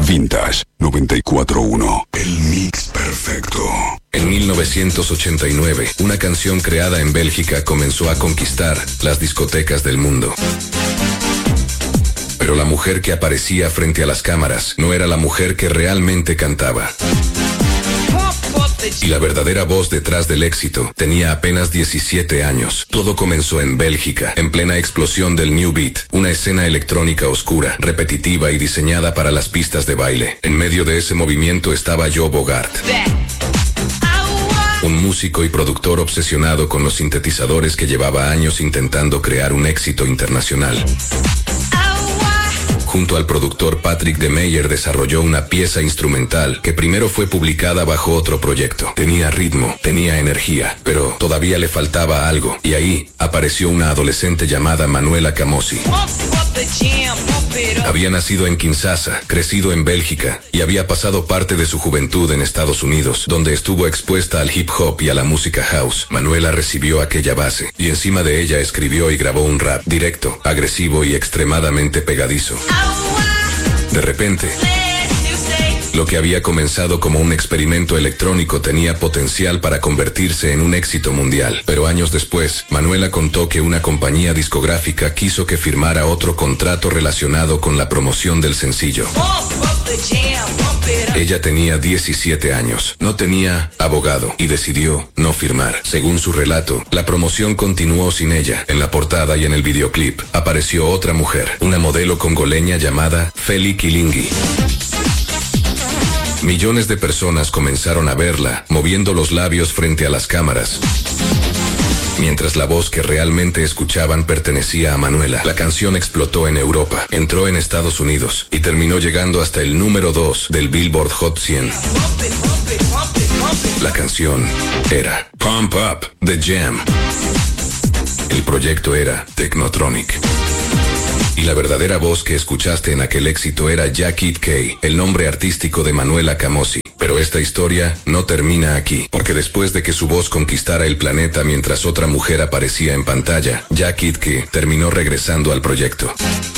Vintage 94.1. El mix perfecto. En 1989, una canción creada en Bélgica comenzó a conquistar las discotecas del mundo. Pero la mujer que aparecía frente a las cámaras no era la mujer que realmente cantaba. Y la verdadera voz detrás del éxito tenía apenas 17 años. Todo comenzó en Bélgica, en plena explosión del New Beat, una escena electrónica oscura, repetitiva y diseñada para las pistas de baile. En medio de ese movimiento estaba Joe Bogart, un músico y productor obsesionado con los sintetizadores que llevaba años intentando crear un éxito internacional. Junto al productor Patrick de Meyer desarrolló una pieza instrumental que primero fue publicada bajo otro proyecto. Tenía ritmo, tenía energía, pero todavía le faltaba algo, y ahí apareció una adolescente llamada Manuela Kamosi. Había nacido en Kinshasa, crecido en Bélgica, y había pasado parte de su juventud en Estados Unidos, donde estuvo expuesta al hip hop y a la música house. Manuela recibió aquella base, y encima de ella escribió y grabó un rap directo, agresivo y extremadamente pegadizo. De repente, lo que había comenzado como un experimento electrónico tenía potencial para convertirse en un éxito mundial. Pero años después, Manuela contó que una compañía discográfica quiso que firmara otro contrato relacionado con la promoción del sencillo. Ella tenía 17 años, no tenía abogado y decidió no firmar. Según su relato, la promoción continuó sin ella. En la portada y en el videoclip apareció otra mujer, una modelo congoleña llamada Feli Kilingi. Millones de personas comenzaron a verla, moviendo los labios frente a las cámaras, mientras la voz que realmente escuchaban pertenecía a Manuela. La canción explotó en Europa, entró en Estados Unidos y terminó llegando hasta el número 2 del Billboard Hot 100. La canción era Pump Up The Jam. El proyecto era Technotronic. Y la verdadera voz que escuchaste en aquel éxito era Jackie K, el nombre artístico de Manuela Kamosi. Pero esta historia no termina aquí, porque después de que su voz conquistara el planeta mientras otra mujer aparecía en pantalla, Jackie K terminó regresando al proyecto.